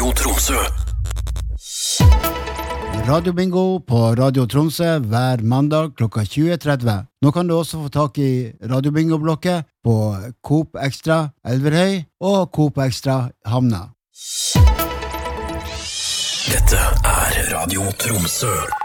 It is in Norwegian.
Radio Tromsø. Radio Bingo på Radio Tromsø hver mandag klokka 20.30. Nå kan du også få tak i Radio Bingo-blokket på Coop Extra Elverhøy og Coop Extra Hamna. Dette Radio Tromsø.